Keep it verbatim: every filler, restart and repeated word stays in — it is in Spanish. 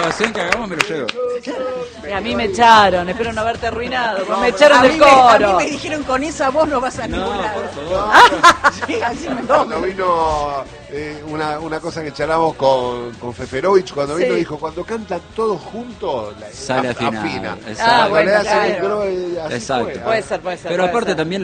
grabación que hagamos me lo llevo. Y a mí me echaron, espero no haberte arruinado. No, me echaron del me, coro. A mí me dijeron, con esa voz no vas a No, ningún lado. por favor. Sí, así me Cuando vino eh, una, una cosa que charlamos con, con Feferovich, cuando Sí. vino dijo, cuando cantan todos juntos, la, Sale a- afinado. afina. Exacto. Ah, Cuando bueno, le hacen el claro. coro, eh, así Exacto. fue. Puede ser, puede ser. Pero puede aparte ser. también